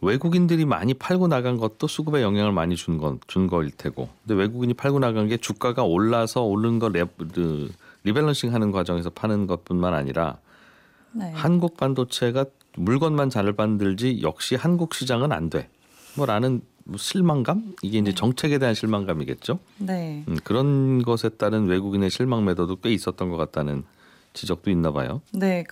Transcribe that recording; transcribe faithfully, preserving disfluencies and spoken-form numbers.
외국인들이 많이 팔고 나간 것도 수급에 영향을 많이 준, 건, 준 거일 테고, 근데 외국인이 팔고 나간 게 주가가 올라서 오른 거 리, 그, 리밸런싱하는 과정에서 파는 것뿐만 아니라 네. 한국 반도체가 물건만 잘 만들지 역시 한국 시장은 안 돼. 뭐라는 실망감? 이게 이제 네. 정책에 대한 실망감이겠죠. 네. 음, 그런 것에 따른 외국인의 실망 매도도 꽤 있었던 것 같다는 지적도 있나 봐요. 네,